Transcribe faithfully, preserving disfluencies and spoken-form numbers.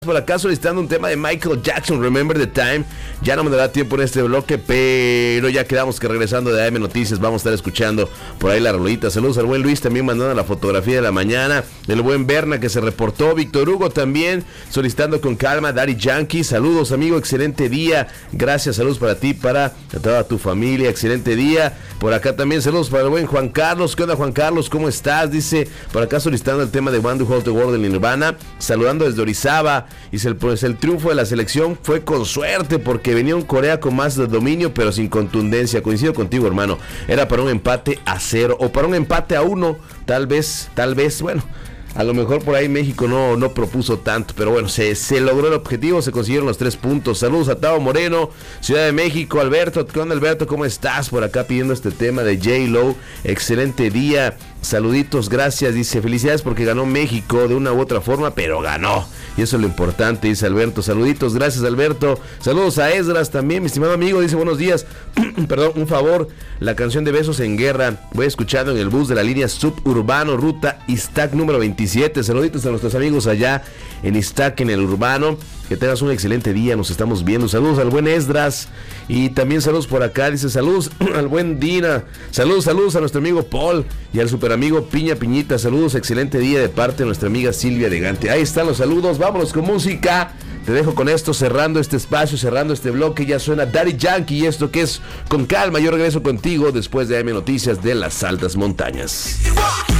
Por acá solicitando un tema de Michael Jackson, Remember the Time. Ya no me dará tiempo en este bloque, pero ya quedamos que regresando de A M Noticias vamos a estar escuchando por ahí la rolita. Saludos al buen Luis, también mandando la fotografía de la mañana. El buen Berna que se reportó. Víctor Hugo también solicitando con calma. Daddy Yankee, saludos amigo, excelente día. Gracias, saludos para ti, para toda tu familia, excelente día. Por acá también saludos para el buen Juan Carlos. ¿Qué onda, Juan Carlos? ¿Cómo estás? Dice, por acá solicitando el tema de One Do Hold the World en Nirvana. Saludando desde Orizaba. Y el, pues, el triunfo de la selección fue con suerte porque venía un Corea con más de dominio pero sin contundencia. Coincido contigo, hermano. Era para un empate a cero o para un empate a uno. Tal vez, tal vez, bueno, a lo mejor por ahí México no, no propuso tanto, pero bueno, se, se logró el objetivo, se consiguieron los tres puntos. Saludos a Tavo Moreno, Ciudad de México. Alberto, ¿qué onda, Alberto? ¿Cómo estás? Por acá pidiendo este tema de J-Lo. Excelente día. Saluditos, gracias. Dice, felicidades porque ganó México de una u otra forma, pero ganó. Y eso es lo importante, dice Alberto. Saluditos, gracias, Alberto. Saludos a Esdras también, mi estimado amigo. Dice, buenos días. Perdón, un favor. La canción de Besos en Guerra. Voy escuchando en el bus de la línea suburbano, ruta Iztac número veintisiete. Saluditos a nuestros amigos allá en Iztac, en el urbano. Que tengas un excelente día, nos estamos viendo. Saludos al buen Esdras. Y también saludos por acá. Dice, saludos al buen Dina. Saludos, saludos a nuestro amigo Paul y al super amigo Piña Piñita. Saludos, excelente día de parte de nuestra amiga Silvia Elegante. Ahí están los saludos, vámonos con música. Te dejo con esto, cerrando este espacio, cerrando este bloque. Ya suena Daddy Yankee y esto que es Con Calma. Yo regreso contigo después de A M Noticias de las Altas Montañas.